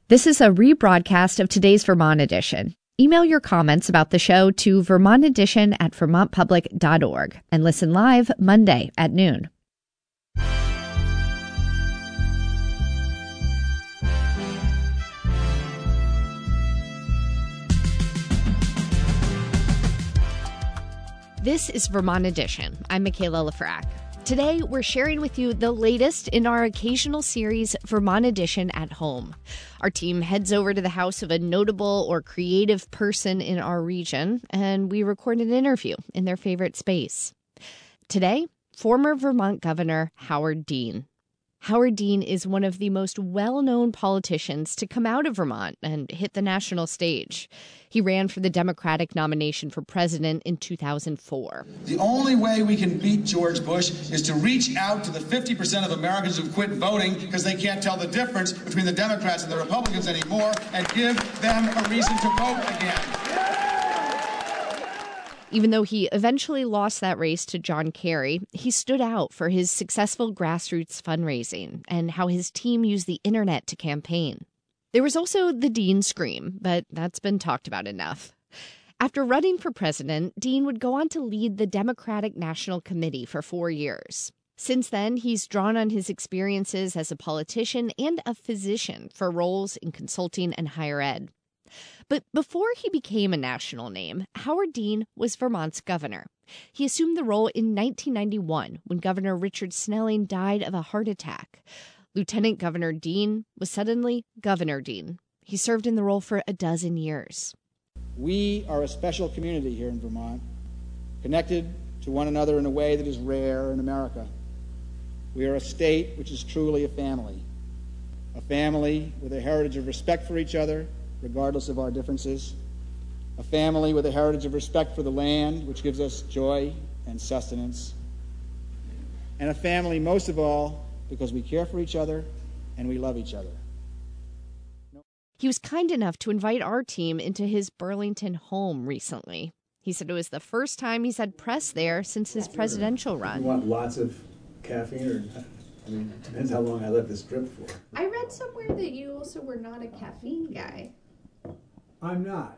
This is a rebroadcast of today's Vermont edition. Email your comments about the show to vermontedition@vermontpublic.org and listen live Monday at noon. This is Vermont Edition. I'm Michaela Lafrac. Today, we're sharing with you the latest in our occasional series, Vermont Edition at Home. Our team heads over to the house of a notable or creative person in our region, and we record an interview in their favorite space. Today, former Vermont Governor Howard Dean. Howard Dean is one of the most well-known politicians to come out of Vermont and hit the national stage. He ran for the Democratic nomination for president in 2004. The only way we can beat George Bush is to reach out to the 50% of Americans who've quit voting because they can't tell the difference between the Democrats and the Republicans anymore and give them a reason to vote again. Even though he eventually lost that race to John Kerry, he stood out for his successful grassroots fundraising and how his team used the internet to campaign. There was also the Dean Scream, but that's been talked about enough. After running for president, Dean would go on to lead the Democratic National Committee for 4 years. Since then, he's drawn on his experiences as a politician and a physician for roles in consulting and higher ed. But before he became a national name, Howard Dean was Vermont's governor. He assumed the role in 1991 when Governor Richard Snelling died of a heart attack. Lieutenant Governor Dean was suddenly Governor Dean. He served in the role for a dozen years. We are a special community here in Vermont, connected to one another in a way that is rare in America. We are a state which is truly a family with a heritage of respect for each other, regardless of our differences, a family with a heritage of respect for the land, which gives us joy and sustenance, and a family, most of all, because we care for each other and we love each other. He was kind enough to invite our team into his Burlington home recently. He said it was the first time he's had press there since his presidential run. You want lots of caffeine, or it depends how long I let this drip for. I read somewhere that you also were not a caffeine guy. I'm not.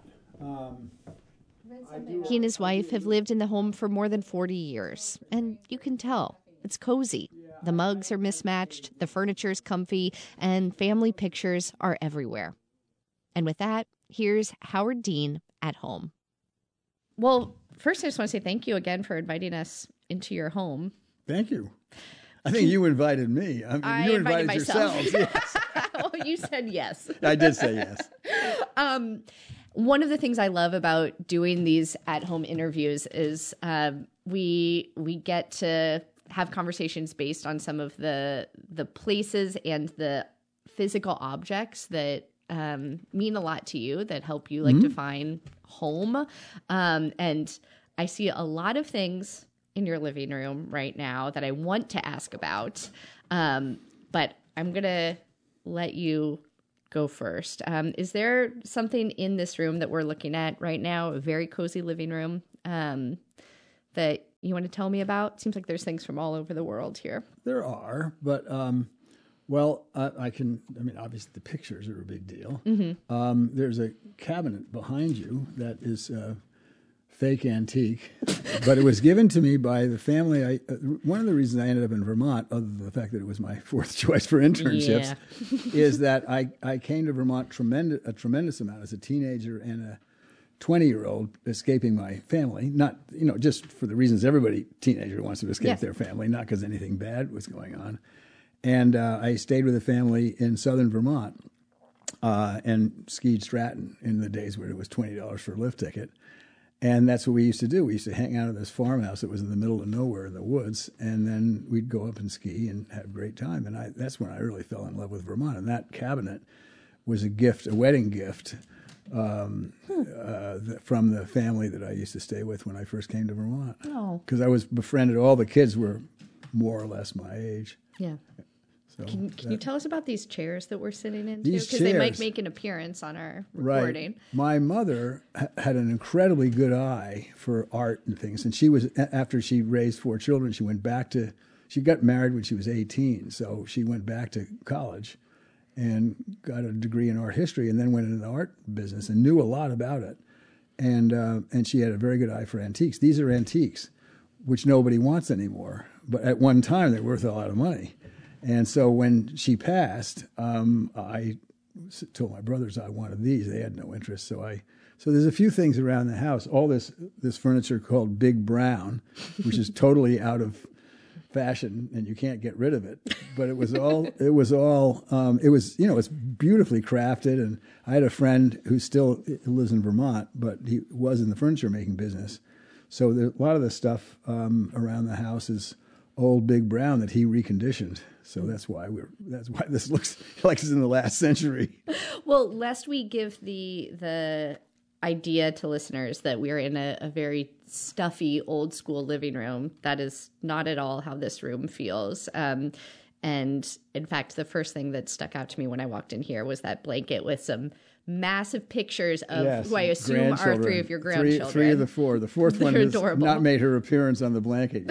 He and his wife have lived in the home for more than 40 years, and you can tell it's cozy. The mugs are mismatched, the furniture's comfy, and family pictures are everywhere. And with that, here's Howard Dean at home. Well, first I just want to say thank you again for inviting us into your home. Thank you. I think you invited me. You invited myself. Yourselves. Yes. Oh, you said yes. I did say yes. One of the things I love about doing these at-home interviews is we get to have conversations based on some of the places and the physical objects that mean a lot to you, that help you define home. And I see a lot of things in your living room right now that I want to ask about, but I'm going to let you go first. Is there something in this room that we're looking at right now, a very cozy living room, that you want to tell me about? Seems like there's things from all over the world here. There are, but, obviously the pictures are a big deal. Mm-hmm. There's a cabinet behind you that is fake antique, but it was given to me by the family. One of the reasons I ended up in Vermont, other than the fact that it was my fourth choice for internships, is that I came to Vermont a tremendous amount as a teenager and a 20-year-old, escaping my family, not, just for the reasons everybody teenager wants to escape their family, not because anything bad was going on. And I stayed with a family in southern Vermont and skied Stratton in the days where it was $20 for a lift ticket. And that's what we used to do. We used to hang out at this farmhouse that was in the middle of nowhere in the woods, and then we'd go up and ski and have a great time. And that's when I really fell in love with Vermont. And that cabinet was a gift, a wedding gift, from the family that I used to stay with when I first came to Vermont. Oh. Because I was befriended. All the kids were more or less my age. Yeah. So can you tell us about these chairs that we're sitting in? Because they might make an appearance on our recording. Right. My mother had an incredibly good eye for art and things. And she was, after she raised 4 children, she got married when she was 18. So she went back to college and got a degree in art history, and then went into the art business and knew a lot about it. And she had a very good eye for antiques. These are antiques, which nobody wants anymore. But at one time, they were worth a lot of money. And so when she passed, I told my brothers I wanted these. They had no interest. So there's a few things around the house. All this furniture called Big Brown, which is totally out of fashion, and you can't get rid of it. But it's beautifully crafted. And I had a friend who still lives in Vermont, but he was in the furniture making business. So a lot of the stuff around the house is old Big Brown that he reconditioned. So that's why this looks like it's in the last century. Well, lest we give the idea to listeners that we're in a very stuffy old school living room, that is not at all how this room feels. And in fact, the first thing that stuck out to me when I walked in here was that blanket with some massive pictures of who I assume are three of your grandchildren. Three of the four. The fourth one has adorable. Not made her appearance on the blanket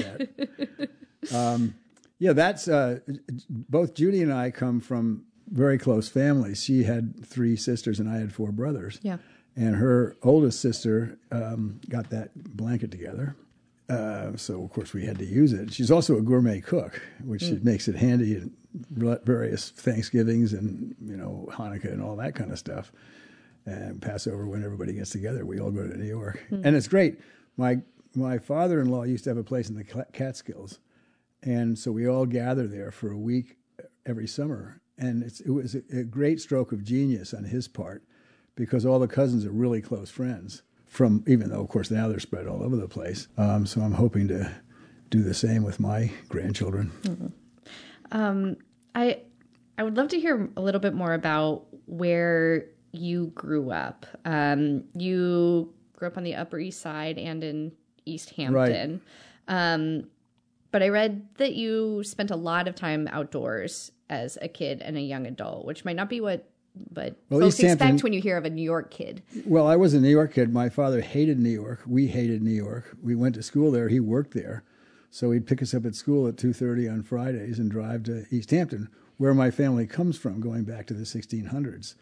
yet. That's both Judy and I come from very close families. She had 3 sisters and I had 4 brothers. Yeah. And her oldest sister got that blanket together. So, of course, we had to use it. She's also a gourmet cook, which makes it handy at various Thanksgivings and, Hanukkah and all that kind of stuff. And Passover, when everybody gets together, we all go to New York. And it's great. My father-in-law used to have a place in the Catskills. And so we all gather there for a week every summer. And it was a great stroke of genius on his part, because all the cousins are really close friends, even though, of course, now they're spread all over the place. So I'm hoping to do the same with my grandchildren. Mm-hmm. I would love to hear a little bit more about where you grew up. You grew up on the Upper East Side and in East Hampton. Right. But I read that you spent a lot of time outdoors as a kid and a young adult, which might not be what folks expect when you hear of a New York kid. Well, I was a New York kid. My father hated New York. We hated New York. We went to school there. He worked there. So he'd pick us up at school at 2:30 on Fridays and drive to East Hampton, where my family comes from, going back to the 1600s.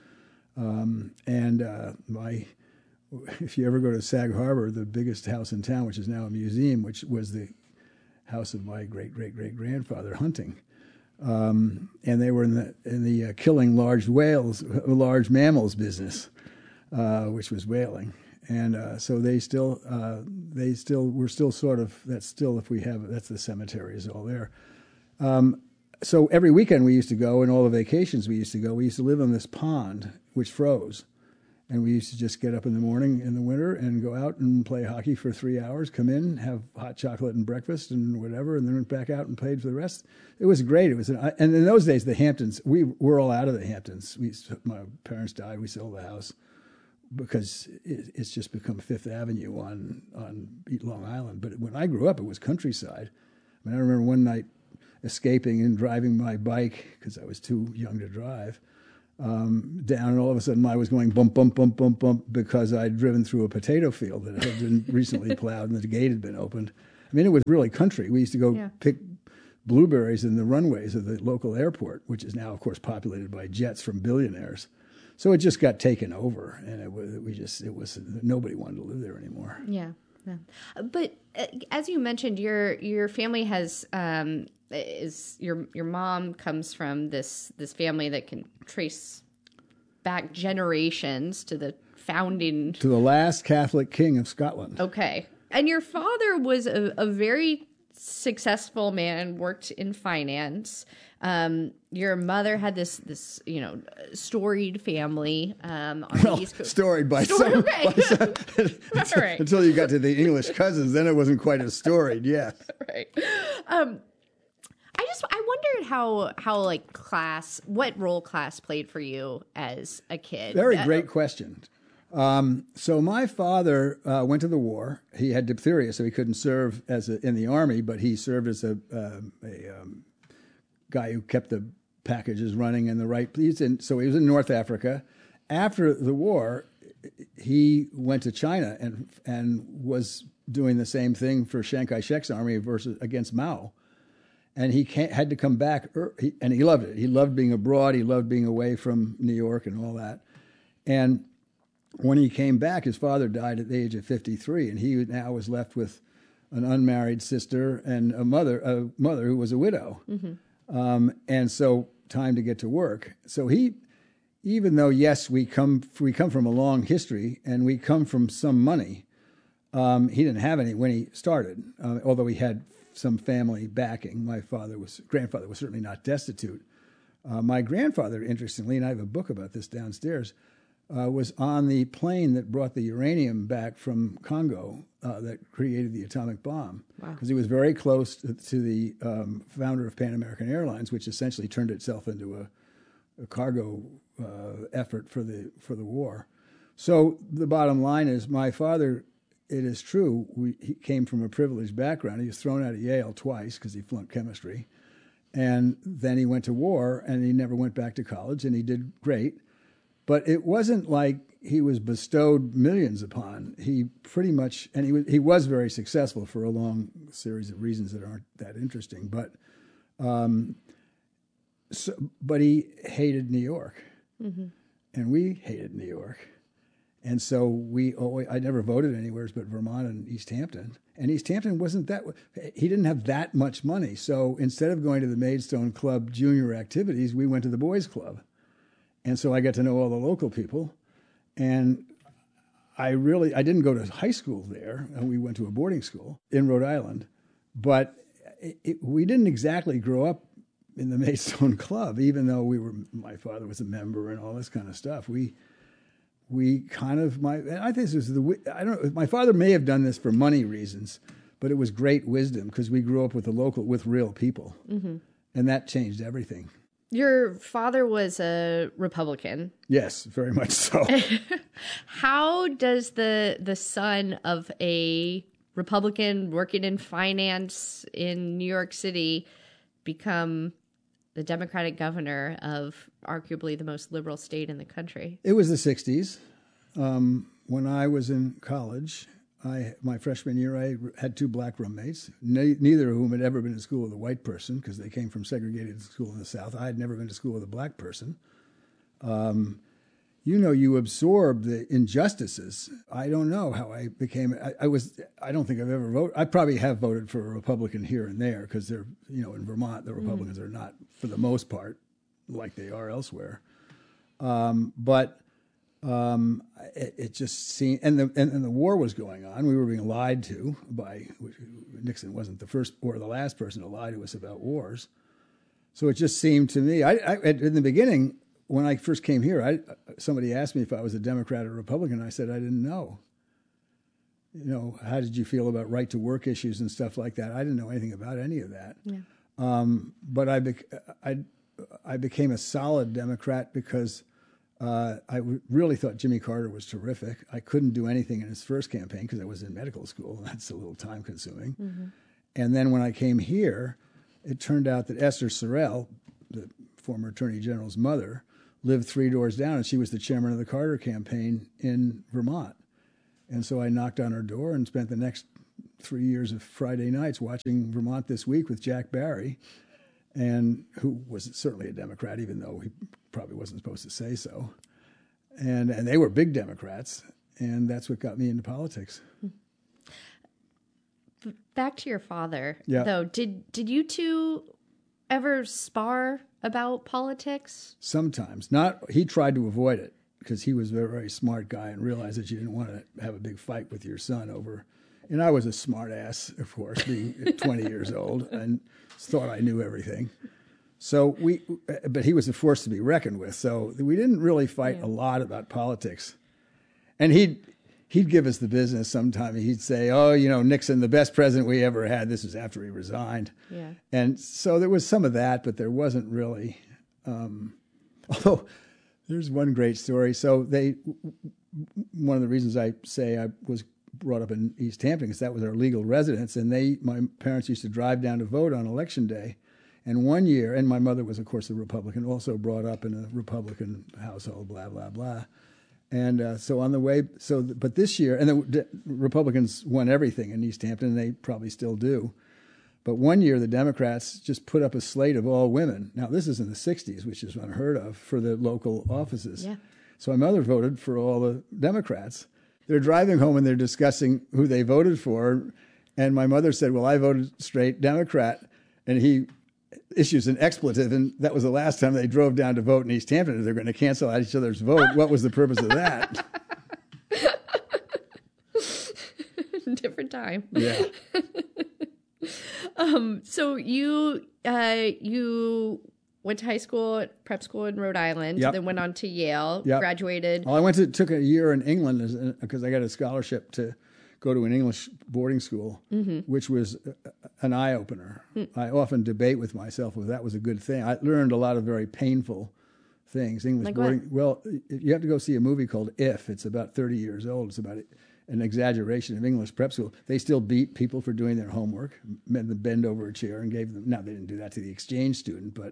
If you ever go to Sag Harbor, the biggest house in town, which is now a museum, which was the house of my great-great-great-grandfather hunting. And they were in the killing large mammals business, which was whaling. And so we're still sort of, that's the cemetery is all there. So every weekend we used to go, and all the vacations we used to go, we used to live on this pond, which froze. And we used to just get up in the morning in the winter and go out and play hockey for 3 hours, come in, have hot chocolate and breakfast and whatever, and then went back out and played for the rest. It was great. And in those days, the Hamptons, we were all out of the Hamptons. My parents died. We sold the house because it's just become Fifth Avenue on Long Island. But when I grew up, it was countryside. I remember one night escaping and driving my bike, because I was too young to drive, down, and all of a sudden I was going bump, bump, bump, bump, bump, because I'd driven through a potato field that had been recently plowed and the gate had been opened. It was really country. We used to go pick blueberries in the runways of the local airport, which is now, of course, populated by jets from billionaires. So it just got taken over, and nobody wanted to live there anymore. Yeah. But as you mentioned, your family has your mom comes from this family that can trace back generations to the founding, to the last Catholic king of Scotland. Okay, and your father was a very successful man, worked in finance. Your mother had this storied family on the East Coast. Storied by some. Right. Until you got to the English cousins, then it wasn't quite as storied. Yes. Right. I wondered how like class, what role class played for you as a kid. Very great question. So my father went to the war. He had diphtheria, so he couldn't serve in the army, but he served as a guy who kept the packages running in the right place. And so he was in North Africa. After the war, he went to China and was doing the same thing for Chiang Kai-shek's army against Mao. And he had to come back, and he loved it. He loved being abroad. He loved being away from New York and all that. And when he came back, his father died at the age of 53, and he now was left with an unmarried sister and a mother who was a widow. Mm-hmm. And so time to get to work. So he, even though, yes, we come from a long history and we come from some money, he didn't have any when he started, although he had some family backing. My grandfather was certainly not destitute. My grandfather, interestingly, and I have a book about this downstairs, was on the plane that brought the uranium back from Congo that created the atomic bomb. Wow. Because he was very close to the founder of Pan American Airlines, which essentially turned itself into a cargo effort for the war. So the bottom line is, my father, it is true, he came from a privileged background. He was thrown out of Yale twice because he flunked chemistry. And then he went to war, and he never went back to college, and he did great. But it wasn't like he was bestowed millions upon. He pretty much, and he was very successful for a long series of reasons that aren't that interesting. But but he hated New York, mm-hmm. and we hated New York, and so I never voted anywhere but Vermont and East Hampton. And East Hampton wasn't that. He didn't have that much money, so instead of going to the Maidstone Club junior activities, we went to the boys' club. And so I got to know all the local people, and I didn't go to high school there. We went to a boarding school in Rhode Island, but we didn't exactly grow up in the Maidstone Club, even though my father was a member and all this kind of stuff. We kind of, I think this was I don't know, my father may have done this for money reasons, but it was great wisdom because we grew up with real people, mm-hmm. and that changed everything. Your father was a Republican. Yes, very much so. How does the son of a Republican working in finance in New York City become the Democratic governor of arguably the most liberal state in the country? It was the 60s. When I was in college, my freshman year, I had two black roommates, neither of whom had ever been to school with a white person because they came from segregated school in the South. I had never been to school with a black person. You absorb the injustices. I don't know how I became. I don't think I've ever voted. I probably have voted for a Republican here and there because they're, in Vermont, the Republicans are not, for the most part, like they are elsewhere. It just seemed, and the war was going on. We were being lied to by Nixon. Wasn't the first or the last person to lie to us about wars. So it just seemed to me, in the beginning, when I first came here, somebody asked me if I was a Democrat or Republican. I said I didn't know. How did you feel about right to work issues and stuff like that? I didn't know anything about any of that. Yeah. But I became a solid Democrat because I really thought Jimmy Carter was terrific. I couldn't do anything in his first campaign because I was in medical school. That's a little time consuming. Mm-hmm. And then when I came here, it turned out that Esther Sorrell, the former Attorney General's mother, lived 3 doors down, and she was the chairman of the Carter campaign in Vermont. And so I knocked on her door and spent the next 3 years of Friday nights watching Vermont This Week with Jack Barry, and who was certainly a Democrat, even though he probably wasn't supposed to say so. And they were big Democrats, and that's what got me into politics. Back to your father, yeah. Though. Did you two ever spar about politics? Sometimes. He tried to avoid it because he was a very, very smart guy and realized that you didn't want to have a big fight with your son over. And I was a smart ass, of course, being 20 years old, and thought I knew everything. So but he was a force to be reckoned with. So we didn't really fight a lot about politics. And he'd give us the business sometime. He'd say, Nixon, the best president we ever had. This was after he resigned. Yeah. And so there was some of that, but there wasn't really. Although there's one great story. So one of the reasons I say I was brought up in East Hampton because that was our legal residence, and my parents used to drive down to vote on election day. And one year, and my mother was, of course, a Republican, also brought up in a Republican household, blah, blah, blah. And so on the way, but this year, and the Republicans won everything in East Hampton, and they probably still do. But one year, the Democrats just put up a slate of all women. Now, this is in the 60s, which is unheard of, for the local offices. Yeah. So my mother voted for all the Democrats. They're driving home and they're discussing who they voted for. And my mother said, well, I voted straight Democrat. And he issues an expletive. And that was the last time they drove down to vote in East Hampton. They're going to cancel out each other's vote. What was the purpose of that? Different time. Yeah. So you went to high school, prep school in Rhode Island, Yep. then went on to Yale, Yep. graduated. Well, took a year in England because I got a scholarship to go to an English boarding school, which was an eye-opener. I often debate with myself whether that was a good thing. I learned a lot of very painful things. English Like boarding. what? Well, you have to go see a movie called If. It's about 30 years old. It's about an exaggeration of English prep school. They still beat people for doing their homework, made them bend over a chair and gave them. Now, they didn't do that to the exchange student, but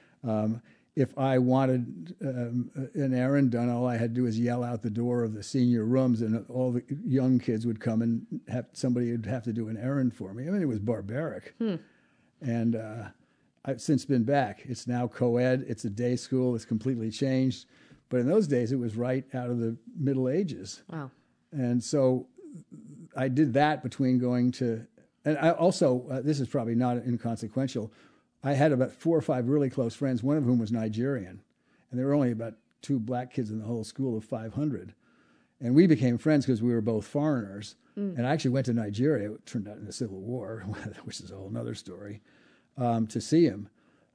if I wanted an errand done, all I had to do was yell out the door of the senior rooms, and all the young kids would come and somebody would have to do an errand for me. I mean, it was barbaric. And I've since been back. It's now co-ed. It's a day school. It's completely changed. But in those days, it was right out of the Middle Ages. Wow. And so I did that between going to, and I also, this is probably not inconsequential, I had about 4 or 5 really close friends, one of whom was Nigerian. And there were only about 2 black kids in the whole school of 500. And we became friends because we were both foreigners. And I actually went to Nigeria, it turned out in the Civil War, which is a whole other story, to see him.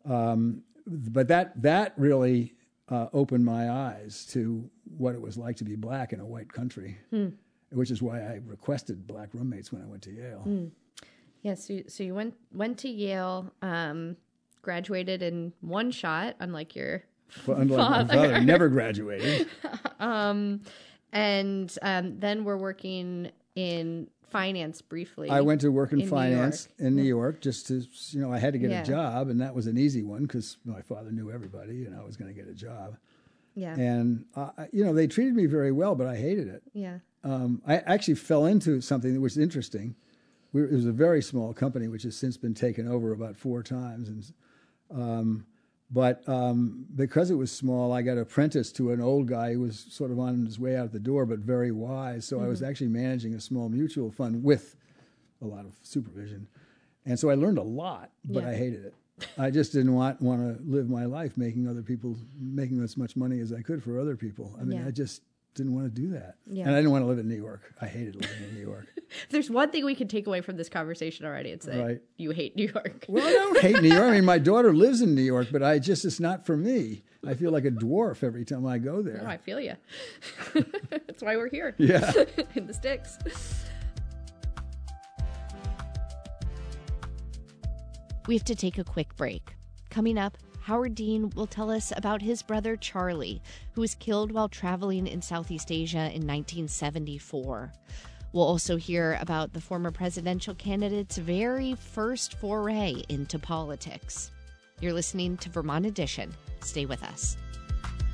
But that really opened my eyes to what it was like to be black in a white country, which is why I requested black roommates when I went to Yale. Yeah, so you went to Yale, graduated in one shot, unlike your Unlike my father, never graduated. And then we're working in finance briefly. I went to work in in finance New York. in New York just to, I had to get Yeah. a job, and that was an easy one because my father knew everybody, and I was going to get a job. Yeah. And, they treated me very well, but I hated it. Yeah. I actually fell into something that was interesting. It was a very small company, which has since been taken over about 4 times. And, but because it was small, I got apprenticed to an old guy who was sort of on his way out the door, but very wise. So I was actually managing a small mutual fund with a lot of supervision. And so I learned a lot, but I hated it. I just didn't want to live my life making as much money as I could for other people. I mean, I just didn't want to do that. Yeah. And I didn't want to live in New York. I hated living in New York. If there's one thing we can take away from this conversation already, it's that Right. you hate New York. Well, I don't hate New York. I mean, my daughter lives in New York, but it's not for me. I feel like a dwarf every time I go there. Oh, I feel you. That's why we're here. Yeah. In the sticks. We have to take a quick break. Coming up, Howard Dean will tell us about his brother Charlie, who was killed while traveling in Southeast Asia in 1974. We'll also hear about the former presidential candidate's very first foray into politics. You're listening to Vermont Edition. Stay with us.